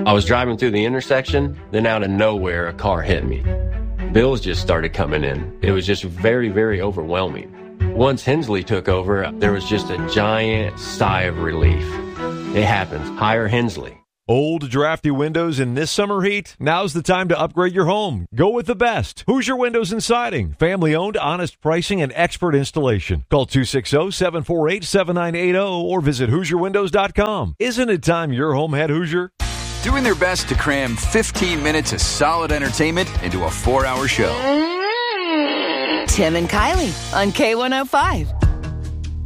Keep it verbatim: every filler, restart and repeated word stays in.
I was driving through the intersection, then out of nowhere, a car hit me. Bills just started coming in. It was just very, very overwhelming. Once Hensley took over, there was just a giant sigh of relief. It happens. Hire Hensley. Old, drafty windows in this summer heat? Now's the time to upgrade your home. Go with the best. Hoosier Windows and Siding. Family-owned, honest pricing, and expert installation. Call two six zero, seven four eight, seven nine eight zero or visit Hoosier Windows dot com. Isn't it time your home had Hoosier? Doing their best to cram fifteen minutes of solid entertainment into a four-hour show. Tim and Kylie on K one oh five.